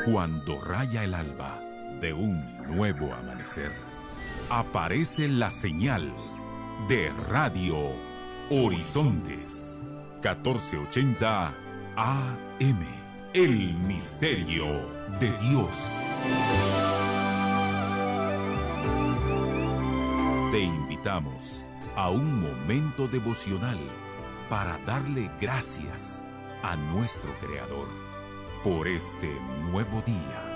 Cuando raya el alba de un nuevo amanecer, aparece la señal de Radio Horizontes 1480 AM. El misterio de Dios. Te invitamos a un momento devocional para darle gracias a nuestro Creador por este nuevo día.